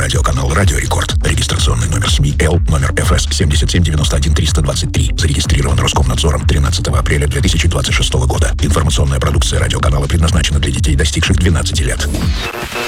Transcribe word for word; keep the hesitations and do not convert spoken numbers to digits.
радиоканал «Радио Рекорд». Регистрационный номер СМИ Л номер эф эс семь семь девять один триста двадцать три. Зарегистрирован Роскомнадзором тринадцатого апреля две тысячи двадцать шестого года. Информационная продукция радиоканала предназначена для детей, достигших двенадцати лет.